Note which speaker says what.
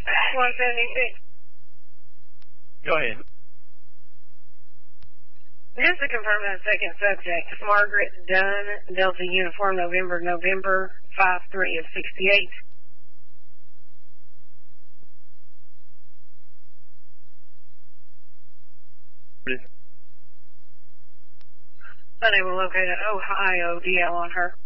Speaker 1: 176.
Speaker 2: Go ahead.
Speaker 1: Just to confirm that second subject, Margaret Dunn, Delta Uniform, November 5-3 of 68. Unable to locate an Ohio DL on her.